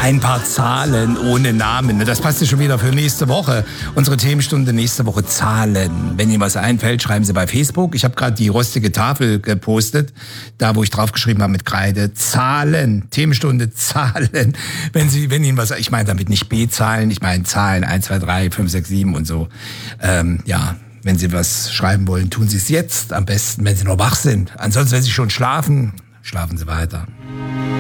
Ein paar Zahlen ohne Namen. Das passt ja schon wieder für nächste Woche. Unsere Themenstunde nächste Woche Zahlen. Wenn Ihnen was einfällt, schreiben Sie bei Facebook. Ich habe gerade die rostige Tafel gepostet, da wo ich draufgeschrieben habe mit Kreide. Zahlen. Themenstunde Zahlen. Wenn Ihnen was, ich meine damit nicht B-Zahlen, ich meine Zahlen 1, 2, 3, 5, 6, 7 und so. Wenn Sie was schreiben wollen, tun Sie es jetzt. Am besten, wenn Sie noch wach sind. Ansonsten, wenn Sie schon schlafen, schlafen Sie weiter.